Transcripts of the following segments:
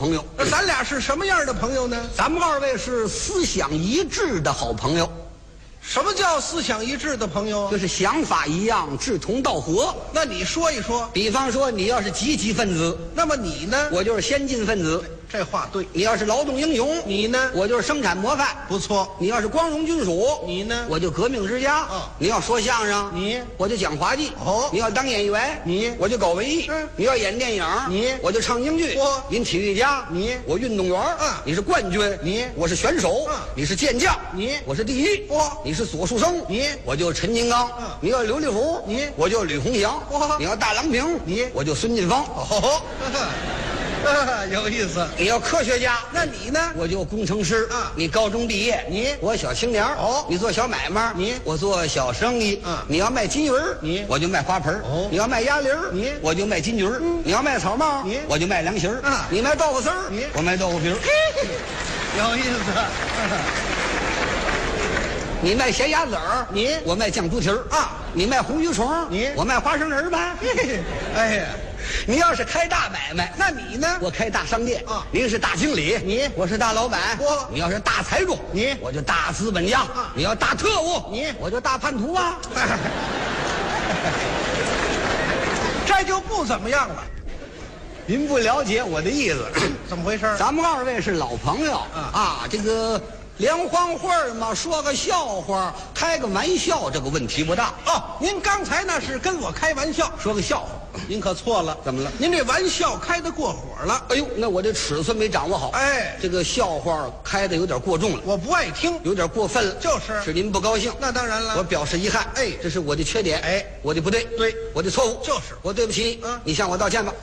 朋友。 那咱俩是什么样的朋友呢？ 咱们二位是思想一致的好朋友。 什么叫思想一致的朋友？ 就是想法一样，志同道合。 那你说一说。 比方说，你要是积极分子， 那么你呢？ 我就是先进分子。 这话对。 你要是劳动英雄， 你呢？ 我就是生产模范。 不错。 你要是光荣军属， 你呢？ 我就革命之家。你要说相声，我就讲滑稽。你要当演员，我就搞文艺。你要演电影，我就唱京剧。您体育家，我运动员。你是冠军，我是选手。你是健将，我是第一。你是索书生，我就陈金刚。你要刘立虎，我就吕鸿祥。你要大郎平，我就孙晋芳。 有意思。 你要科学家， 那你呢？ 我就工程师。你高中毕业，我小青年。你做小买卖，我做小生意。你要卖金鱼儿，我就卖花盆。你要卖鸭梨儿，我就卖金桔儿。你要卖草帽，我就卖凉席儿。你卖豆腐丝儿，我卖豆腐皮儿。 有意思。 你卖咸鸭子儿，我卖酱猪蹄儿。你卖红鱼虫，我卖花生仁儿呗。 哎呀。 你要是开大买卖， 那你呢？ 我开大商店。您是大经理，我是大老板。你要是大财主，我就大资本家。你要大特务，我就大叛徒啊。 这就不怎么样了。 您不了解我的意思。 怎么回事？ 咱们二位是老朋友啊，这个联欢会嘛，说个笑话，开个玩笑，这个问题不大。 您刚才那是跟我开玩笑， 说个笑话。 您可错了。 怎么了？ 您这玩笑开得过火了。 哎呦，那我这尺寸没掌握好。这个笑话开得有点过重了， 我不爱听， 有点过分了。是您不高兴。 那当然了， 我表示遗憾。这是我的缺点。我的不对， 对， 我的错误。我对不起你。你向我道歉吧。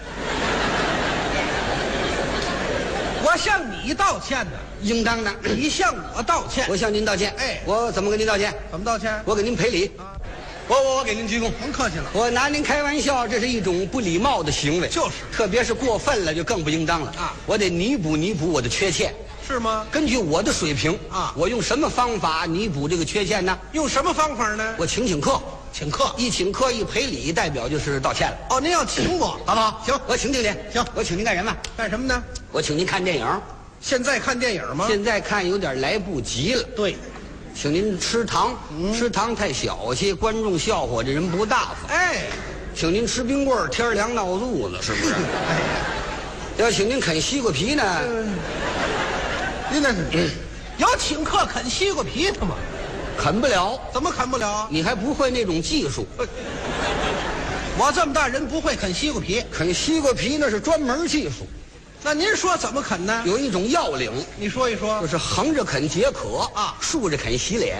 我向你道歉呢。 应当的。 你向我道歉。 我向您道歉。我怎么跟您道歉？ 怎么道歉？ 我给您赔礼。我给您鞠躬。 甭客气了。 我拿您开玩笑，这是一种不礼貌的行为。特别是过分了，就更不应当了。我得弥补我的缺陷。 是吗？ 根据我的水平我用什么方法弥补这个缺陷呢？ 用什么方法呢？ 我请客。 请客， 一请客一赔礼，代表就是道歉了。 您要请我， 好不好？ 行， 我请您。 行， 我请您干什么？ 干什么呢？ 我请您看电影。 现在看电影吗？ 现在看有点来不及了。 对， 请您吃糖，吃糖太小气，观众笑话这人不大方。请您吃冰棍，天凉闹肚子，是不是？要请您啃西瓜皮呢？ 您那是有请客啃西瓜皮的吗？ 啃不了。 怎么啃不了？ 你还不会那种技术。 我这么大人不会啃西瓜皮。 啃西瓜皮那是专门技术。 那您说怎么啃呢？ 有一种要领， 你说一说。 就是横着啃解渴竖着啃洗脸。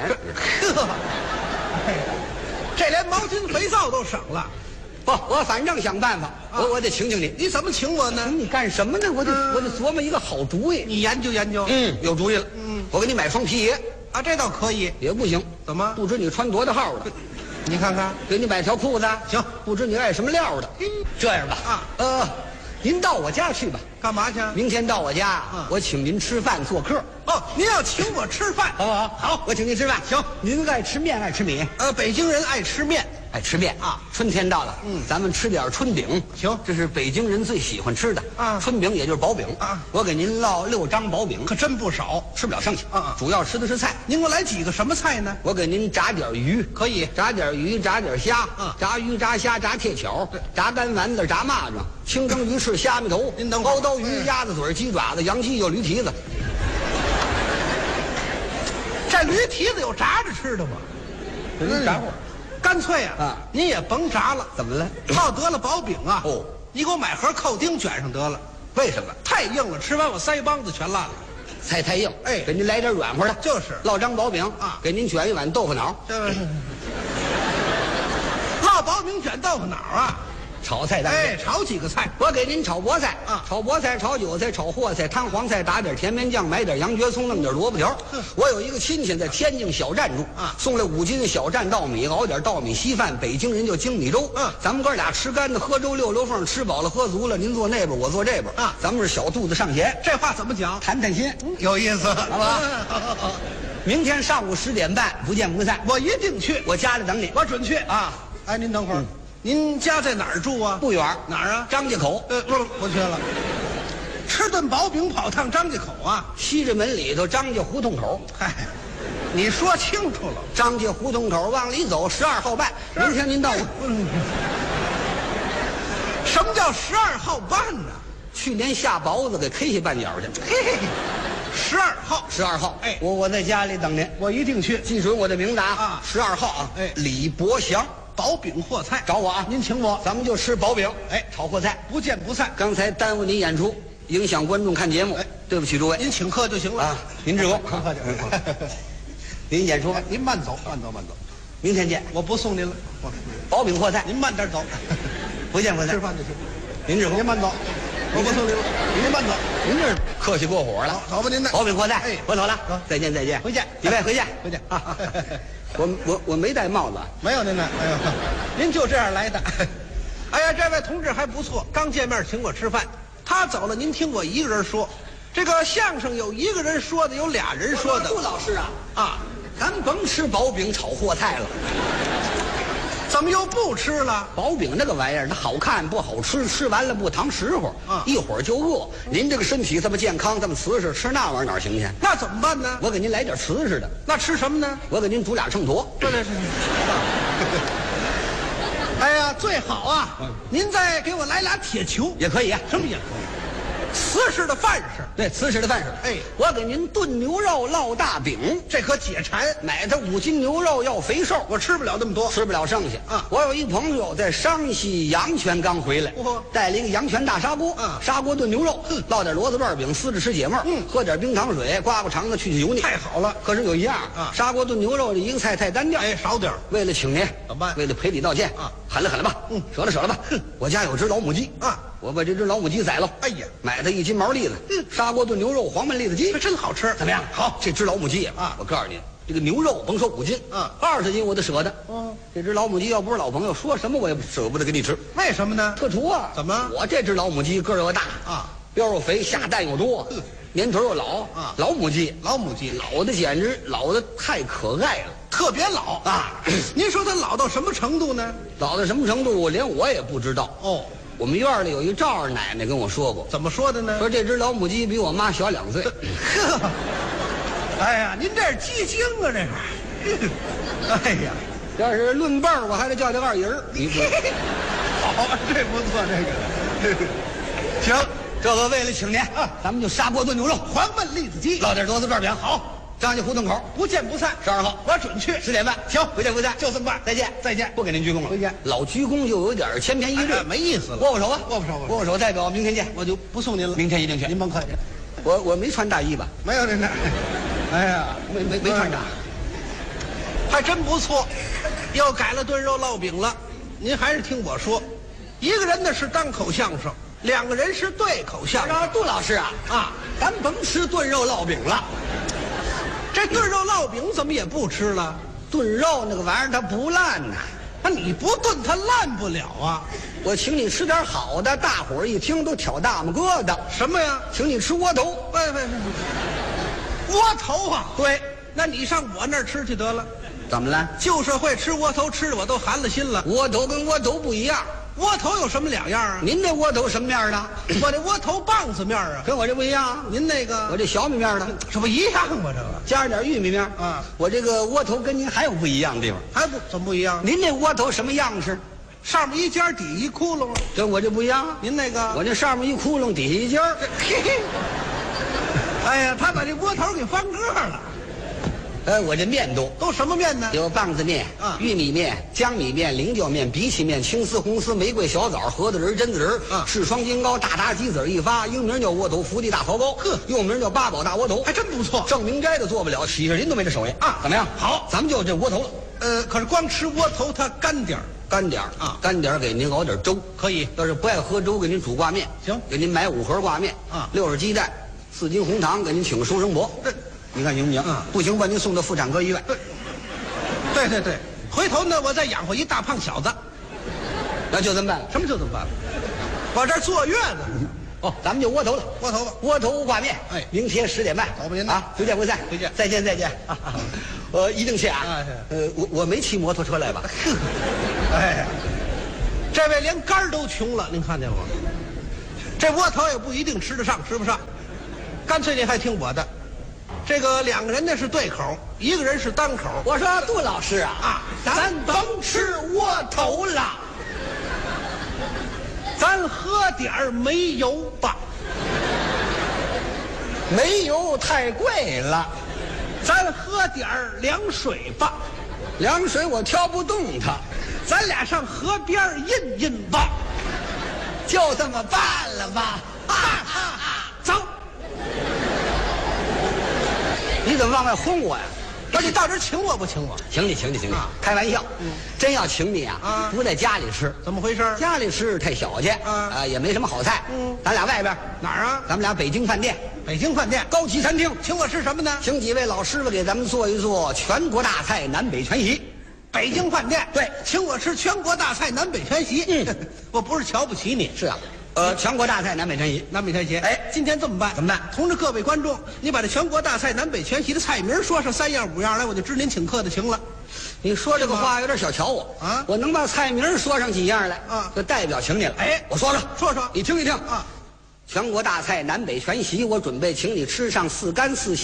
这连毛巾肥皂都省了。 不，我反正想办法，我得请你。 你怎么请我呢？ 你干什么呢？我得琢磨一个好主意。 你研究研究。 有主意了。我给你买双皮鞋。 这倒可以。 也不行。 怎么？ 不知你穿多大号的。 你看看。 给你买条裤子。 行。 不知你爱什么料的。这样吧。您到我家去吧。 干嘛去？ 明天到我家，我请您吃饭做客。 您要请我吃饭， 好不好？好，我请您吃饭。 行。 您爱吃面爱吃米？ 北京人爱吃面。 爱吃面春天到了，咱们吃点春饼。 行， 这是北京人最喜欢吃的春饼，也就是薄饼我给您烙6张薄饼， 可真不少， 吃不了剩下主要吃的是菜。 您给我来几个什么菜呢？ 我给您炸点鱼， 可以炸点鱼，炸点虾炸鱼炸虾炸铁巧，炸干丸子，炸蚂蚱，清蒸鱼翅，虾米头， 您等会儿包刀鱼，鸭子嘴，鸡爪子，羊鸡有驴蹄子。 这驴蹄子有炸着吃的吗？ 炸会儿。 干脆您也甭炸了。 怎么了？ 好得了薄饼你给我买盒扣丁卷上得了。 为什么？ 太硬了，吃完我腮帮子全烂了。 菜太硬，给您来点软和的。 就是烙张薄饼给您卷一碗豆腐脑。 烙薄饼卷豆腐脑炒菜当中， 炒几个菜， 我给您炒菠菜炒菠菜，炒韭菜，炒货菜，摊黄菜，打点甜面酱，买点羊蕨葱，弄点萝卜条。我有一个亲戚在天津小站住送来5斤小站稻米，熬点稻米稀饭，北京人叫精米粥。咱们哥俩吃干的，喝粥溜溜缝，吃饱了喝足了，您坐那边，我坐这边咱们是小肚子上弦。 这话怎么讲？ 谈谈心， 有意思， 好吧？明天上午10点半，不见不散。 我一定去， 我家里等你， 我准去您等会儿。您家在哪儿住啊？ 不远。 哪儿啊？ 张家口。 不去了。 吃顿薄饼跑趟张家口啊？ 西直门里头张家胡同口。 嗨，你说清楚了。 张家胡同口往里走，12号办。明天您到我。 什么叫12号办呢？ 去年下雹子给 K 下半角去。 嘿嘿，12号。 12号。 哎， 我在家里等您， 我一定去。 记准我的名字啊！12号啊。 哎， 李伯祥。 薄饼和菜， 找我啊！ 您请我， 咱们就吃薄饼， 哎， 炒和菜， 不见不散。 刚才耽误您演出，影响观众看节目，哎，对不起诸位， 您请客就行了啊！您指挥，您演出， 您慢走，慢走，慢走。 明天见， 我不送您了。 薄饼和菜， 您慢点走， 不见不散。 吃饭就行。 您指挥， 您慢走，我不送您了。您慢走， 您这客气过火了。 走吧，您的薄饼和菜， 哎， 我走了，再见再见， 回见， 几位回见回见。 我没戴帽子， 没有您的，哎呦，您就这样来的。哎呀，这位同志还不错，刚见面请我吃饭。他走了，您听我一个人说，这个相声有一个人说的，有俩人说的。 杜老师啊， 咱甭吃薄饼炒和菜了。 怎么又不吃了？ 薄饼那个玩意儿，它好看不好吃，吃完了不糖实乎，一会儿就饿。您这个身体这么健康，这么瓷实，吃那玩意儿哪行去？ 那怎么办呢？ 我给您来点瓷实的。 那吃什么呢？ 我给您煮俩秤砣。 这是。哎呀，最好啊！您再给我来俩铁球也可以啊， 什么也可以。瓷实的饭食， 对，瓷实的饭食。 哎， 我给您炖牛肉烙大饼， 这可解馋。 买的5斤牛肉要肥瘦， 我吃不了那么多， 吃不了剩下啊。 我有一朋友在山西阳泉刚回来，带了一个阳泉大砂锅，砂锅炖牛肉，烙点骡子瓣饼，撕着吃解闷，喝点冰糖水，刮刮肠子去油腻， 太好了。 可是有一样啊，砂锅炖牛肉这一个菜太单调， 哎，少点。 为了请您怎么办？ 为了赔礼道歉啊， 狠了吧，舍了吧。我家有只老母鸡啊。 我把这只老母鸡宰了， 哎呀， 买它1斤毛栗子，砂锅炖牛肉，黄焖栗子鸡， 这真好吃。 怎么样？ 好， 这只老母鸡啊，我告诉你，这个牛肉甭说5斤，20斤我都舍得。这只老母鸡要不是老朋友，说什么我也舍不得给你吃。 为什么呢？ 特殊啊！ 怎么？ 我这只老母鸡个儿又大啊， 膘又肥，下蛋又多，年头又老啊， 老母鸡， 老的简直老的太可爱了， 特别老啊！ 您说它老到什么程度呢？ 老到什么程度，连我也不知道。 哦。 我们院里有一赵二奶奶跟我说过， 怎么说的呢？ 说这只老母鸡比我妈小2岁。 呵，哎呀，您这是鸡精啊，这是。哎呀， 要是论辈儿，我还得叫这二姨儿。 好，这不错，这个。行， 这个为了请您，咱们就砂锅炖牛肉， 黄焖栗子鸡， 烙点骡子瓣饼。好。张家胡同口不见不散 ，12号我准去 10点半。 行， 不见不散， 就这么办。 再见， 再见， 不给您鞠躬了。 回见， 老鞠躬就有点千篇一律， 没意思了。 握握手吧， 握手， 握握手，代表明天见。 我就不送您了， 明天一定去。 您甭客气。 我没穿大衣吧？ 没有您这。哎呀， 没穿大， 还真不错。又改了炖肉烙饼了。您还是听我说，一个人呢是单口相声，2个人是对口相声。 杜老师啊，咱甭吃炖肉烙饼了。 这炖肉烙饼怎么也不吃了？ 炖肉那个玩意儿它不烂呐， 你不炖它烂不了啊！ 我请你吃点好的，大伙儿一听都挑大拇疙瘩。 什么呀？ 请你吃窝头。 喂，窝头啊？ 对， 那你上我那儿吃去得了。 怎么了？ 旧社会吃窝头吃的我都寒了心了。 窝头跟窝头不一样。 窝头有什么2样啊？ 您这窝头什么面的？ 我这窝头棒子面啊， 跟我这不一样。 您那个， 我这小米面的， 这不一样吗？这个加上点玉米面啊。 我这个窝头跟您还有不一样的地方， 还不怎么不一样？ 您那窝头什么样式？ 上面一尖，底一窟窿。 跟我这不一样。 您那个， 我这上面一窟窿，底下一尖。 哎呀，他把这窝头给翻个了。 我这面都什么面呢？ 有棒子面、玉米面、江米面、菱角面、荸荠面、青丝、红丝、玫瑰、小枣、核桃仁、榛子仁、赤双金糕、大达鸡子一发，英名叫窝头，福地大槽糕，又名叫八宝大窝头， 还真不错。 郑明斋的做不了，起着人都没这手艺啊！怎么样？ 好， 咱们就这窝头了。 可是光吃窝头它干点儿， 干点儿给您熬点粥可以。 要是不爱喝粥，给您煮挂面行， 给您买5盒挂面，60鸡蛋，4斤红糖，给您请个收生婆。你看行不行？不行，把您送到妇产科医院。 对，回头呢，我再养活一大胖小子。 那就这么办了。 什么就这么办了？我这坐月子。 哦，咱们就窝头了， 窝头吧， 窝头挂面。 哎， 明天10点半， 走吧您啊，不见不散， 回见， 再见。一定去啊。我没骑摩托车来吧？ 哎呀，这位连肝儿都穷了，您看见吗？ 这窝头也不一定吃得上，吃不上。干脆你还听我的，这个2个人呢是对口，1个人是单口。 我说杜老师啊， 咱甭吃窝头了，咱喝点儿煤油吧。 煤油太贵了， 咱喝点儿凉水吧。 凉水我挑不动它， 咱俩上河边印印吧。 就这么办了吧？ 走。 你怎么往外轰我呀？ 不是你到这儿请我不请我？ 请你，开玩笑。真要请你啊，不在家里吃。 怎么回事？ 家里吃太小气，也没什么好菜。咱俩外边哪儿啊？ 咱们俩北京饭店， 北京饭店高级餐厅， 请我吃什么呢？ 请几位老师傅给咱们做一做全国大菜，南北全席。 北京饭店对， 请我吃全国大菜，南北全席。我不是瞧不起你， 是啊。全国大菜南北全席， 南北全席。 哎， 今天这么办？ 怎么办？ 同志各位观众，你把这全国大菜南北全席的菜名说上3样5样来，我就知您请客的情了。 你说这个话有点小瞧我啊！ 我能把菜名说上几样来啊，就代表请你了。 哎， 我说说， 你听一听啊。 全国大菜南北全席，我准备请你吃上4干4